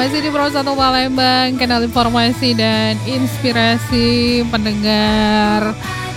masih di Pro 1 Palembang, kanal informasi dan inspirasi pendengar.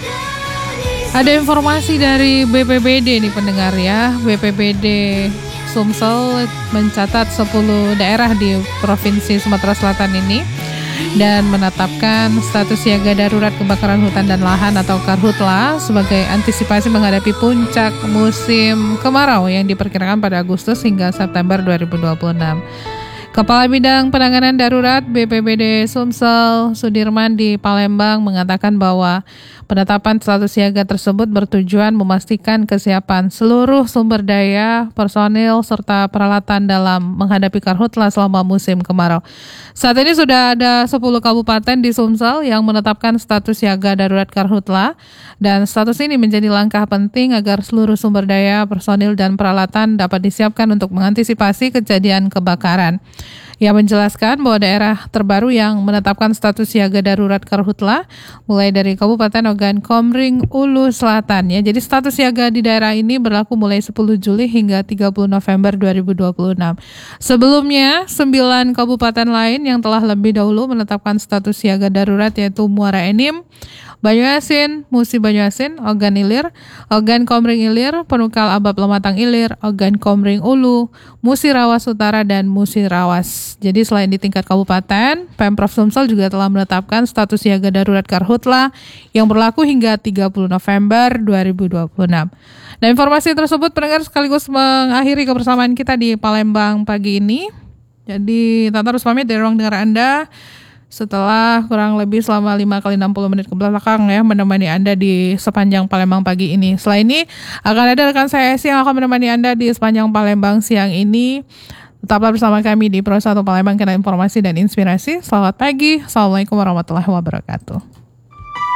Ada informasi dari BPBD nih pendengar ya. BPBD Sumsel mencatat 10 daerah di Provinsi Sumatera Selatan ini dan menetapkan status siaga darurat kebakaran hutan dan lahan atau Karhutla sebagai antisipasi menghadapi puncak musim kemarau yang diperkirakan pada Agustus hingga September 2026. Kepala Bidang Penanganan Darurat BPBD Sumsel Sudirman di Palembang mengatakan bahwa penetapan status siaga tersebut bertujuan memastikan kesiapan seluruh sumber daya, personil, serta peralatan dalam menghadapi Karhutla selama musim kemarau. Saat ini sudah ada 10 kabupaten di Sumsel yang menetapkan status siaga darurat Karhutla, dan status ini menjadi langkah penting agar seluruh sumber daya, personil, dan peralatan dapat disiapkan untuk mengantisipasi kejadian kebakaran. Ia menjelaskan bahwa daerah terbaru yang menetapkan status siaga darurat Karhutla mulai dari Kabupaten Ogan Komering Ulu Selatan ya. Jadi status siaga di daerah ini berlaku mulai 10 Juli hingga 30 November 2026. Sebelumnya 9 kabupaten lain yang telah lebih dahulu menetapkan status siaga darurat yaitu Muara Enim, Banyuasin, Musi Banyuasin, Ogan Ilir, Ogan Komering Ilir, Penukal Abab Lematang Ilir, Ogan Komering Ulu, Musi Rawas Utara, dan Musi Rawas. Jadi selain di tingkat kabupaten, Pemprov Sumsel juga telah menetapkan status siaga darurat Karhutla yang berlaku hingga 30 November 2026. Dan informasi tersebut pendengar sekaligus mengakhiri kebersamaan kita di Palembang pagi ini. Jadi Tante harus pamit dari ruang dengar Anda setelah kurang lebih selama 5 kali 60 menit ke belakang ya menemani Anda di sepanjang Palembang pagi ini. Setelah ini akan ada rekan saya yang akan menemani Anda di sepanjang Palembang siang ini. Tetaplah bersama kami di Pro 1 Palembang, kanal informasi dan inspirasi. Selamat pagi. Assalamualaikum warahmatullahi wabarakatuh.